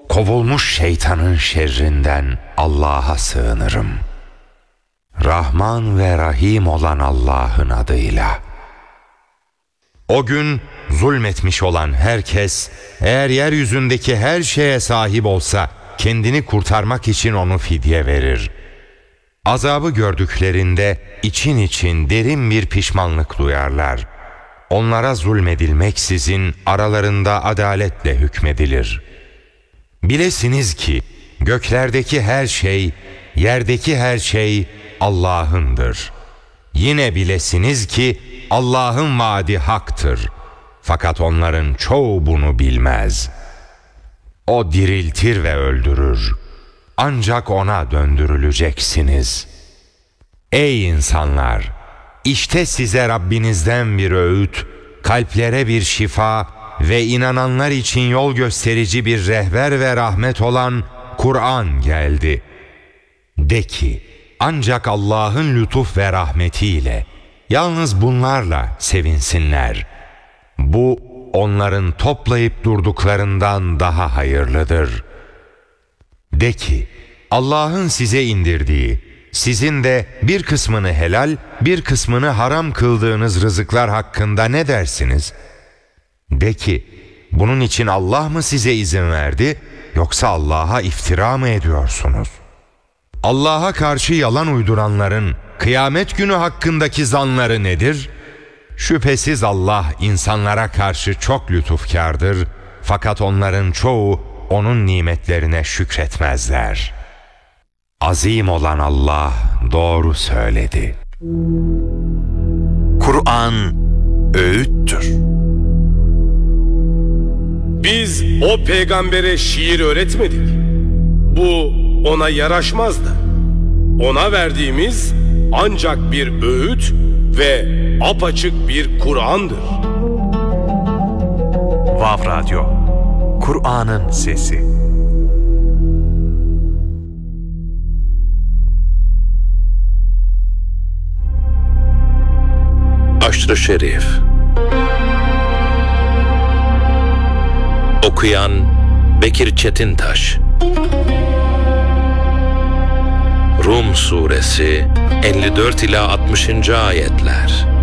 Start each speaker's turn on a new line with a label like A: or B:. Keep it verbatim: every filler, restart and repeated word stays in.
A: kovulmuş şeytanın şerrinden Allah'a sığınırım. Rahman ve Rahim olan Allah'ın adıyla. O gün zulmetmiş olan herkes, eğer yeryüzündeki her şeye sahip olsa, kendini kurtarmak için onu fidye verir. Azabı gördüklerinde için için derin bir pişmanlık duyarlar. Onlara zulmedilmeksizin aralarında adaletle hükmedilir. Bilesiniz ki göklerdeki her şey, yerdeki her şey Allah'ındır. Yine bilesiniz ki Allah'ın vaadi haktır. Fakat onların çoğu bunu bilmez. O diriltir ve öldürür. Ancak ona döndürüleceksiniz. Ey insanlar! İşte size Rabbinizden bir öğüt, kalplere bir şifa ve inananlar için yol gösterici bir rehber ve rahmet olan Kur'an geldi. De ki, ancak Allah'ın lütuf ve rahmetiyle, yalnız bunlarla sevinsinler. Bu, onların toplayıp durduklarından daha hayırlıdır. De ki, Allah'ın size indirdiği, sizin de bir kısmını helal, bir kısmını haram kıldığınız rızıklar hakkında ne dersiniz? De ki, bunun için Allah mı size izin verdi, yoksa Allah'a iftira mı ediyorsunuz? Allah'a karşı yalan uyduranların kıyamet günü hakkındaki zanları nedir? Şüphesiz Allah insanlara karşı çok lütufkardır, fakat onların çoğu onun nimetlerine şükretmezler. Azim olan Allah doğru söyledi.
B: Kur'an öğüttür.
C: Biz o peygambere şiir öğretmedik. Bu ona yaraşmazdı. Ona verdiğimiz ancak bir öğüt ve apaçık bir Kur'an'dır.
B: Vav Radyo, Kur'an'ın sesi.
D: Aşr-ı Şerif. Okuyan Bekir Çetintaş. Rum Suresi elli dört ila altmışıncı ayetler.